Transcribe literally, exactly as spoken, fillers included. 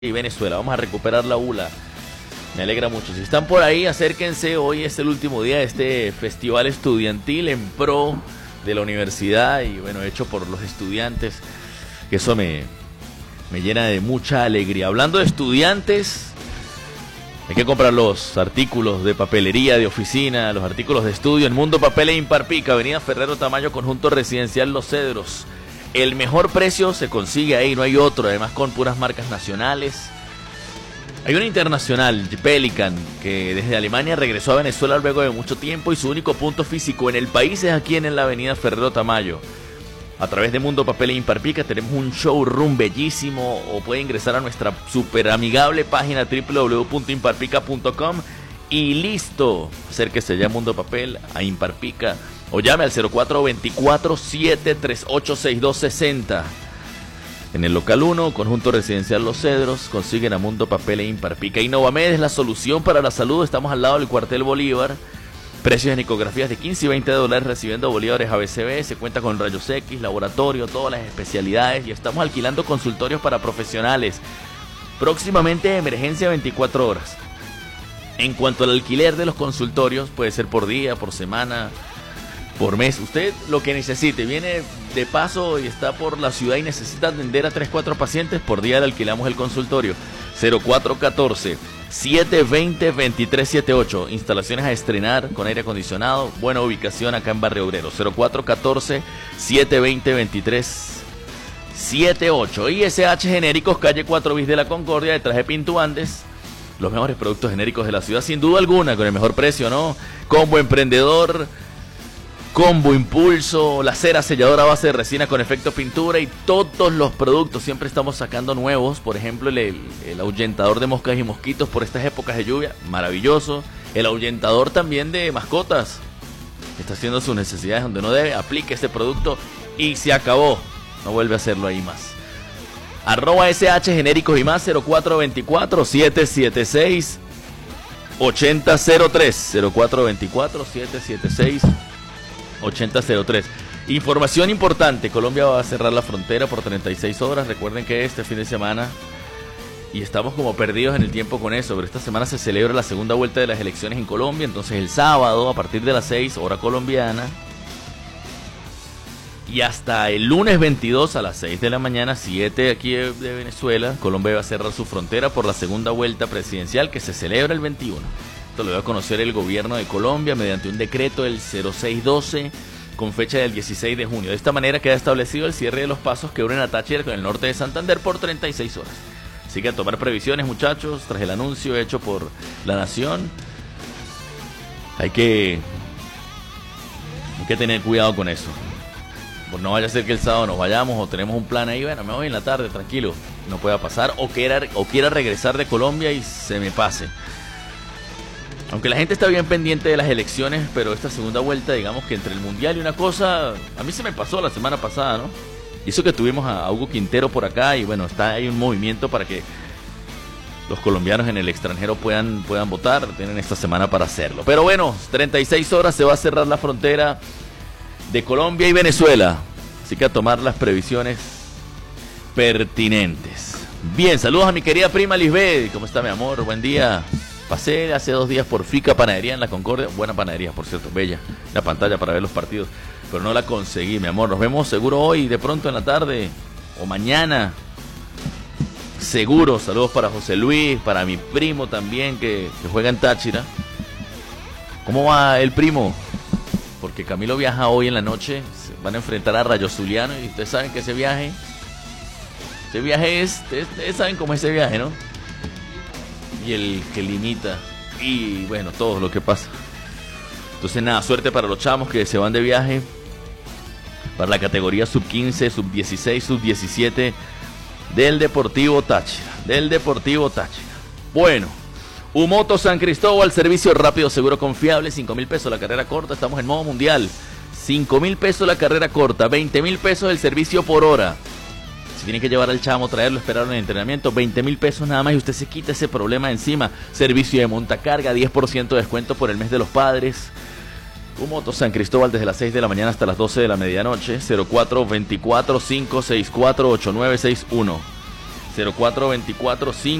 y Venezuela. Vamos a recuperar la U L A. Me alegra mucho. Si están por ahí, acérquense. Hoy es el último día de este festival estudiantil en pro de la universidad y bueno, hecho por los estudiantes. Que eso me, me llena de mucha alegría. Hablando de estudiantes, hay que comprar los artículos de papelería, de oficina, los artículos de estudio en Mundo Papel e Imparpica, Avenida Ferrero Tamayo, Conjunto Residencial Los Cedros. El mejor precio se consigue ahí, no hay otro, además con puras marcas nacionales. Hay una internacional, Pelican, que desde Alemania regresó a Venezuela luego de mucho tiempo y su único punto físico en el país es aquí en la avenida Ferrero Tamayo. A través de Mundo Papel e Imparpica tenemos un showroom bellísimo, o puede ingresar a nuestra super amigable página doble u doble u doble u punto imparpica punto com y listo. Acérquese ya a Mundo Papel, a Imparpica, o llame al cero cuatro dos cuatro, siete tres ocho, seis dos seis cero. En el local uno, Conjunto Residencial Los Cedros, consiguen a Mundo Papel e Imparpica. Innovamed es la solución para la salud. Estamos al lado del cuartel Bolívar. Precios en ecografías de quince y veinte dólares, recibiendo bolívares A B C B. Se cuenta con rayos X, laboratorio, todas las especialidades. Y estamos alquilando consultorios para profesionales. Próximamente emergencia veinticuatro horas. En cuanto al alquiler de los consultorios, puede ser por día, por semana, por mes. Usted lo que necesite, viene de paso y está por la ciudad y necesita atender a tres, cuatro pacientes, por día le alquilamos el consultorio. Cero cuatro uno cuatro, siete dos cero, dos tres siete ocho. Instalaciones a estrenar con aire acondicionado. Buena ubicación acá en Barrio Obrero. Cero cuatro uno cuatro, siete dos cero, dos tres siete ocho. I S H Genéricos, calle cuatro bis de la Concordia, detrás de Pinto Andes. Los mejores productos genéricos de la ciudad, sin duda alguna, con el mejor precio, ¿no? Combo Emprendedor, Combo Impulso, la cera selladora a base de resina con efecto pintura y todos los productos. Siempre estamos sacando nuevos. Por ejemplo, el, el, el ahuyentador de moscas y mosquitos por estas épocas de lluvia, maravilloso. El ahuyentador también de mascotas, está haciendo sus necesidades donde no debe. Aplique este producto y se acabó. No vuelve a hacerlo ahí más. Arroba S H Genéricos y más. Cero cuatro dos cuatro, siete siete seis, ocho cero cero tres. Cero cuatro dos cuatro, siete siete seis, ocho cero cero tres. Información importante: Colombia va a cerrar la frontera por treinta y seis horas. Recuerden que este fin de semana, y estamos como perdidos en el tiempo con eso, pero esta semana se celebra la segunda vuelta de las elecciones en Colombia. Entonces el sábado a partir de las seis hora colombiana y hasta el lunes veintidós a las seis de la mañana, siete aquí de Venezuela, Colombia va a cerrar su frontera por la segunda vuelta presidencial que se celebra el veintiuno. Esto lo va a conocer el gobierno de Colombia mediante un decreto del cero seis doce con fecha del dieciséis de junio. De esta manera queda establecido el cierre de los pasos que unen a Táchira con el norte de Santander por treinta y seis horas. Así que a tomar previsiones, muchachos, tras el anuncio hecho por La Nación. Hay que, hay que tener cuidado con eso. Pues no vaya a ser que el sábado nos vayamos o tenemos un plan ahí, bueno, me voy en la tarde, tranquilo, no pueda pasar, o quiera, o quiera regresar de Colombia y se me pase. Aunque la gente está bien pendiente de las elecciones, pero esta segunda vuelta, digamos que entre el mundial y una cosa, a mí se me pasó la semana pasada, ¿no? Y eso que tuvimos a Hugo Quintero por acá y bueno, está ahí un movimiento para que los colombianos en el extranjero puedan, puedan votar, tienen esta semana para hacerlo. Pero bueno, treinta y seis horas se va a cerrar la frontera de Colombia y Venezuela, así que a tomar las previsiones pertinentes. Bien, saludos a mi querida prima Lisbeth. ¿Cómo está, mi amor? Buen día. Pasé hace dos días por Fica Panadería en la Concordia. Buena panadería, por cierto, bella. La pantalla para ver los partidos, pero no la conseguí, mi amor. Nos vemos seguro hoy, de pronto en la tarde o mañana. Seguro. Saludos para José Luis, para mi primo también que, que juega en Táchira. ¿Cómo va el primo? Porque Camilo viaja hoy en la noche, se van a enfrentar a Rayo Zuliano y ustedes saben que ese viaje, ese viaje es, ustedes, ustedes saben cómo es ese viaje, ¿no? Y el que limita, y bueno, todo lo que pasa. Entonces nada, suerte para los chamos que se van de viaje, para la categoría sub quince, sub dieciséis, sub diecisiete del Deportivo Táchira, del Deportivo Táchira. Bueno. Umoto San Cristóbal, servicio rápido, seguro, confiable, cinco mil pesos la carrera corta, estamos en modo mundial, cinco mil pesos la carrera corta, veinte mil pesos el servicio por hora. Si tienen que llevar al chamo, traerlo, esperarlo en el entrenamiento, veinte mil pesos nada más y usted se quita ese problema encima. Servicio de montacarga, diez por ciento de descuento por el mes de los padres. Umoto San Cristóbal desde las seis de la mañana hasta las doce de la medianoche, cero cuatro dos cuatro, cinco seis cuatro, ocho nueve seis uno. cero cuatro dos cuatro cinco